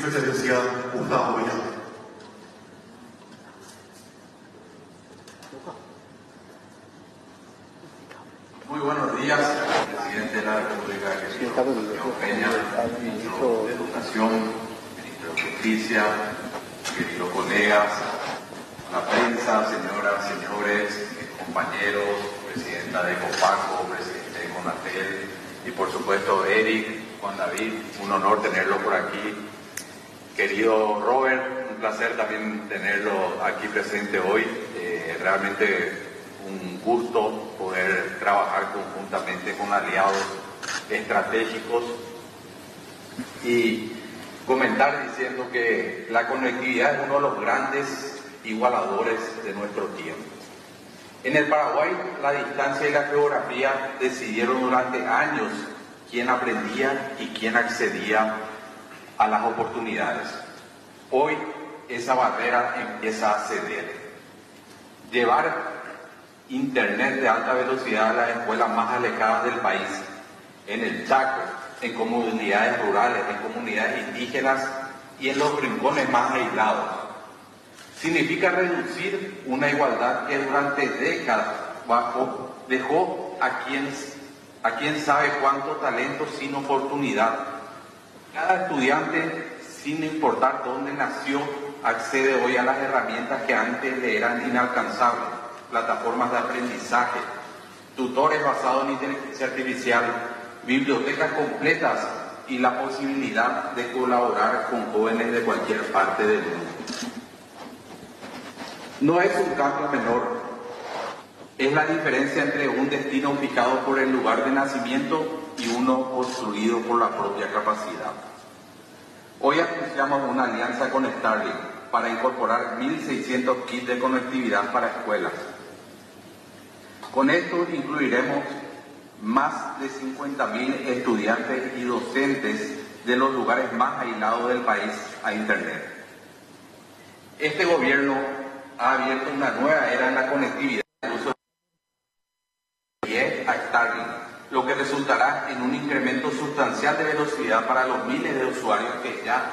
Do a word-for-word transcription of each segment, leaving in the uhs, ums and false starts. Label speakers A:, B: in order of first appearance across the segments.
A: Muchas gracias, Gustavo Villa.
B: Muy buenos días, presidente de la República, querido Peña, ministro de Educación, ministro de Justicia, queridos colegas, la prensa, señoras, señores, compañeros, presidenta de Copaco, presidente de Conatel y por supuesto Eric, Juan David, un honor tenerlo por aquí. Querido Robert, un placer también tenerlo aquí presente hoy. Eh, realmente un gusto poder trabajar conjuntamente con aliados estratégicos y comentar diciendo que la conectividad es uno de los grandes igualadores de nuestro tiempo. En el Paraguay, la distancia y la geografía decidieron durante años quién aprendía y quién accedía a las oportunidades. Hoy esa barrera empieza a ceder. Llevar Internet de alta velocidad a las escuelas más alejadas del país, en el Chaco, en comunidades rurales, en comunidades indígenas y en los rincones más aislados, significa reducir una igualdad que durante décadas bajo, dejó a quien, a quien sabe cuánto talento sin oportunidad. Cada estudiante, sin importar dónde nació, accede hoy a las herramientas que antes le eran inalcanzables: plataformas de aprendizaje, tutores basados en inteligencia artificial, bibliotecas completas y la posibilidad de colaborar con jóvenes de cualquier parte del mundo. No es un cambio menor, es la diferencia entre un destino fijado por el lugar de nacimiento y uno construido por la propia capacidad. Hoy anunciamos una alianza con Starlink para incorporar mil seiscientos kits de conectividad para escuelas. Con esto incluiremos más de cincuenta mil estudiantes y docentes de los lugares más aislados del país a Internet. Este gobierno ha abierto una nueva era en la conectividad del uso de a Starlink, lo que resultará en un incremento sustancial de velocidad para los miles de usuarios que ya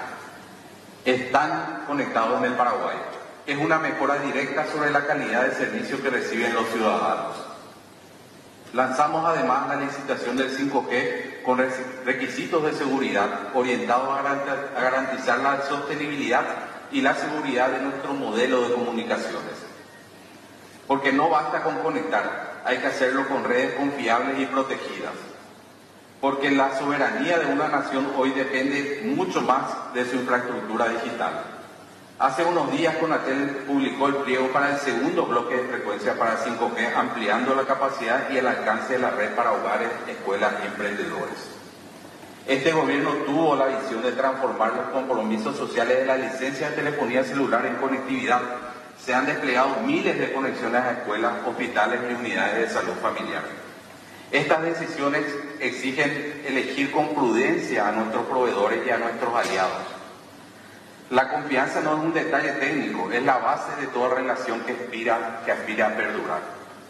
B: están conectados en el Paraguay. Es una mejora directa sobre la calidad de servicio que reciben los ciudadanos. Lanzamos además la licitación del cinco G con requisitos de seguridad orientados a garantizar la sostenibilidad y la seguridad de nuestro modelo de comunicaciones. Porque no basta con conectar, hay que hacerlo con redes confiables y protegidas. Porque la soberanía de una nación hoy depende mucho más de su infraestructura digital. Hace unos días Conatel publicó el pliego para el segundo bloque de frecuencia para cinco G, ampliando la capacidad y el alcance de la red para hogares, escuelas y emprendedores. Este gobierno tuvo la visión de transformar los compromisos sociales de la licencia de telefonía celular en conectividad. Se han desplegado miles de conexiones a escuelas, hospitales y unidades de salud familiar. Estas decisiones exigen elegir con prudencia a nuestros proveedores y a nuestros aliados. La confianza no es un detalle técnico, es la base de toda relación que aspira, que aspira a perdurar.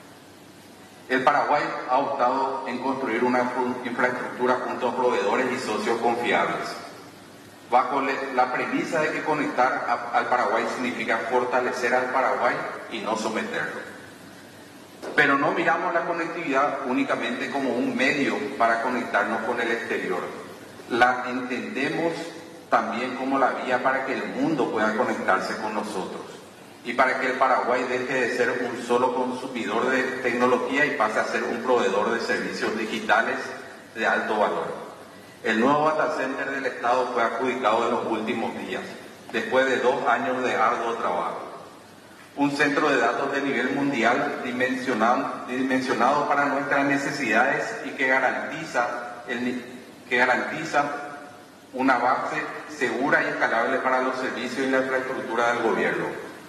B: El Paraguay ha optado en construir una infraestructura junto a proveedores y socios confiables, bajo la premisa de que conectar a, al Paraguay significa fortalecer al Paraguay y no someterlo. Pero no miramos la conectividad únicamente como un medio para conectarnos con el exterior. La entendemos también como la vía para que el mundo pueda conectarse con nosotros y para que el Paraguay deje de ser un solo consumidor de tecnología y pase a ser un proveedor de servicios digitales de alto valor. El nuevo data center del Estado fue adjudicado en los últimos días, después de dos años de arduo trabajo. Un centro de datos de nivel mundial dimensionado, dimensionado para nuestras necesidades y que garantiza, el, que garantiza una base segura y escalable para los servicios y la infraestructura del gobierno.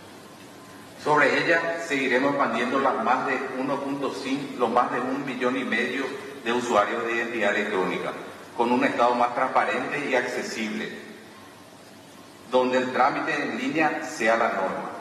B: Sobre ella seguiremos expandiendo las más de uno punto cinco, los más de un millón y medio de usuarios de identidad electrónica, con un Estado más transparente y accesible, donde el trámite en línea sea la norma.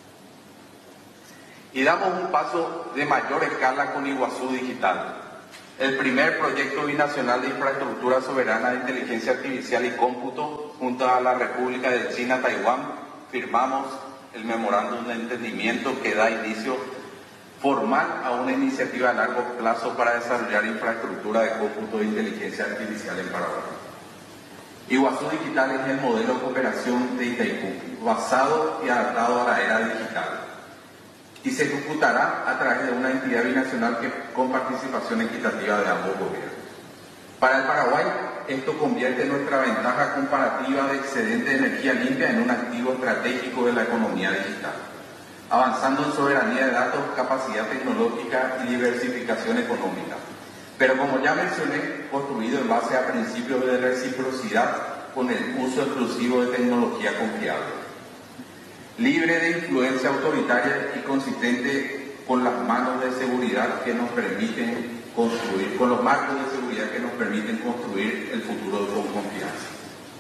B: Y damos un paso de mayor escala con Iguazú Digital, El primer proyecto binacional de infraestructura soberana de inteligencia artificial y cómputo, junto a la República de China, Taiwán, firmamos el memorándum de entendimiento que da inicio formal a una iniciativa a largo plazo para desarrollar infraestructura de cómputo de inteligencia artificial en Paraguay. Iguazú Digital es el modelo de cooperación de Itaipú, basado y adaptado a la era digital, y se ejecutará a través de una entidad binacional que, con participación equitativa de ambos gobiernos. Para el Paraguay, esto convierte nuestra ventaja comparativa de excedente de energía limpia en un activo estratégico de la economía digital, avanzando en soberanía de datos, capacidad tecnológica y diversificación económica. Pero como ya mencioné, construido en base a principios de reciprocidad con el uso exclusivo de tecnología confiable, libre de influencia autoritaria y consistente con las manos de seguridad que nos permiten construir, con los marcos de seguridad que nos permiten construir el futuro con confianza.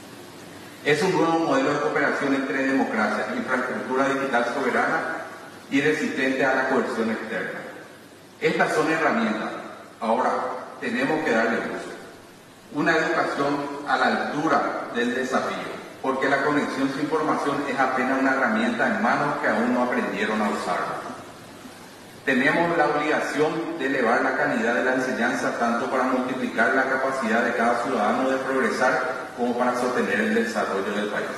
B: Es un nuevo modelo de cooperación entre democracias, infraestructura digital soberana y resistente a la coerción externa. Estas son herramientas. Ahora tenemos que darle uso. Una educación a la altura del desafío, porque la conexión sin información es apenas una herramienta en manos que aún no aprendieron a usarla. Tenemos la obligación de elevar la calidad de la enseñanza tanto para multiplicar la capacidad de cada ciudadano de progresar como para sostener el desarrollo del país.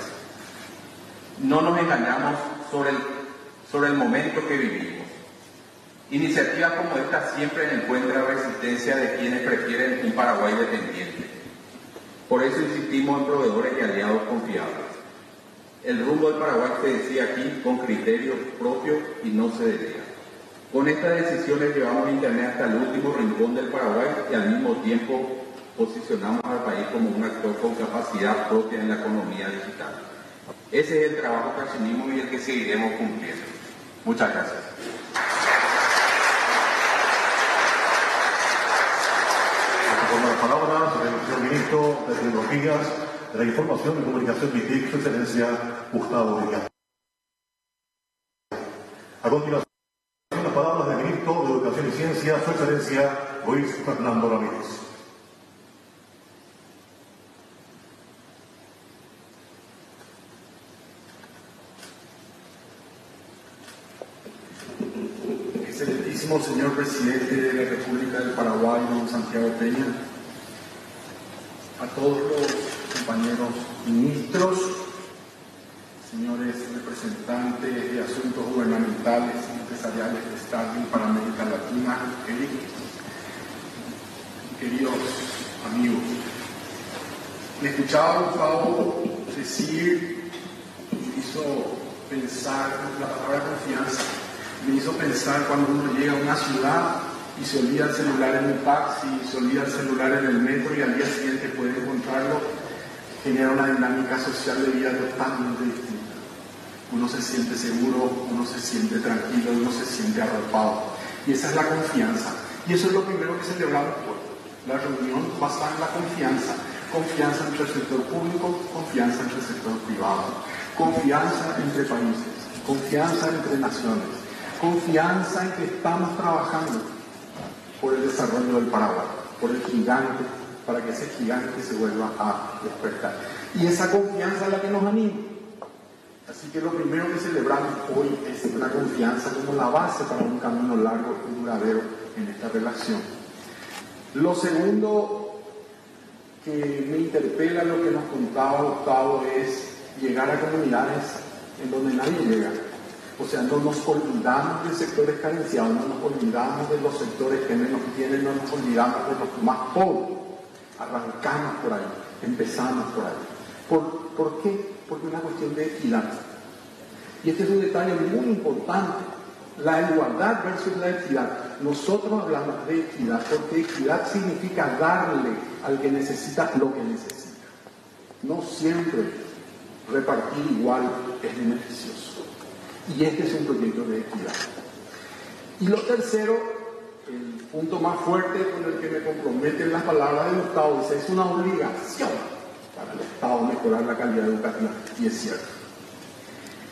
B: No nos engañamos sobre el, sobre el momento que vivimos. Iniciativas como esta siempre encuentran resistencia de quienes prefieren un Paraguay dependiente. Por eso insistimos en proveedores y aliados confiables. El rumbo del Paraguay se decide aquí con criterios propios y no se delega. Con estas decisiones llevamos Internet hasta el último rincón del Paraguay y al mismo tiempo posicionamos al país como un actor con capacidad propia en la economía digital. Ese es el trabajo que asumimos y el que seguiremos cumpliendo. Muchas gracias.
A: Con la palabra, el señor ministro de Tecnologías, de la Información y Comunicación B I T I C, su excelencia Gustavo Díaz. A continuación, las palabras del ministro de Educación y Ciencia, su excelencia Luis Fernando Ramírez.
C: Excelentísimo señor presidente de la República del Paraguay, don Santiago Peña, a todos los compañeros ministros, señores representantes de asuntos gubernamentales y empresariales de Starlink para América Latina, Eric, queridos amigos. Me escuchaba a Gustavo decir, me hizo pensar la palabra confianza. Me hizo pensar cuando uno llega a una ciudad y se olvida el celular en un taxi, se olvida el celular en el metro y al día siguiente puede encontrarlo, genera una dinámica social de vida totalmente distinta. Uno se siente seguro, uno se siente tranquilo, uno se siente arropado. Y esa es la confianza. Y eso es lo primero que celebramos hoy. La reunión basada en la confianza. Confianza entre el sector público, confianza entre el sector privado. Confianza entre países, confianza entre naciones. Confianza en que estamos trabajando por el desarrollo del Paraguay, por el gigante, para que ese gigante se vuelva a despertar. Y esa confianza es la que nos anima. Así que lo primero que celebramos hoy es la confianza como la base para un camino largo y duradero en esta relación. Lo segundo que me interpela lo que nos contaba Gustavo es llegar a comunidades en donde nadie llega. O sea, no nos olvidamos de sectores carenciados, no nos olvidamos de los sectores que menos tienen, no nos olvidamos de los más pobres. Arrancamos por ahí, empezamos por ahí. ¿Por, ¿por qué? Porque es una cuestión de equidad. Y este es un detalle muy importante. La igualdad versus la equidad. Nosotros hablamos de equidad porque equidad significa darle al que necesita lo que necesita. No siempre repartir igual es beneficioso. Y este es un proyecto de equidad. Y lo tercero, el punto más fuerte con el que me comprometen las palabras de Gustavo, dice, es una obligación para el Estado mejorar la calidad educativa. Y es cierto.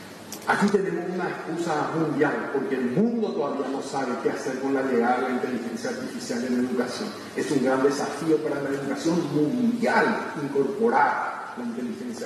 C: Aquí tenemos una excusa mundial, porque el mundo todavía no sabe qué hacer con la llegada de la inteligencia artificial en la educación. Es un gran desafío para la educación mundial incorporar la inteligencia